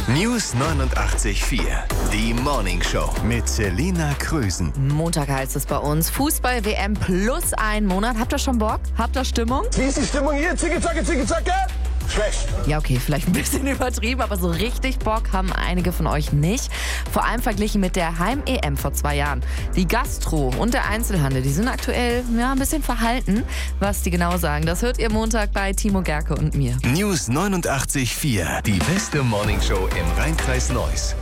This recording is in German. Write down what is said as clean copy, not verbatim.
News 89.4. Die Morning Show mit Selina Krösen. Montag heißt es bei uns Fußball-WM plus ein Monat. Habt ihr schon Bock? Habt ihr Stimmung? Wie ist die Stimmung hier? Zicke-Zacke, Zicke-Zacke? Schlecht. Ja, okay, vielleicht ein bisschen übertrieben, aber so richtig Bock haben einige von euch nicht. Vor allem verglichen mit der Heim-EM vor 2 Jahren. Die Gastro und der Einzelhandel, die sind aktuell ein bisschen verhalten. Was die genau sagen, das hört ihr Montag bei Timo Gerke und mir. News 89.4. Die beste Morning Show im Rhein-Kreis Neuss.